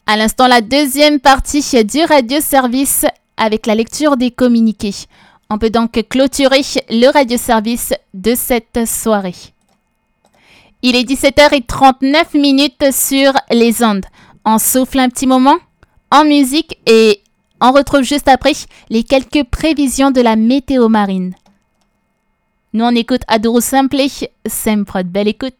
À l'instant, la deuxième partie du radio-service avec la lecture des communiqués. On peut donc clôturer le radio-service de cette soirée. Il est 17h39 sur les ondes. On souffle un petit moment en musique et on retrouve juste après les quelques prévisions de la météo marine. Nous on écoute Adoro Simple, Semprod. Belle écoute.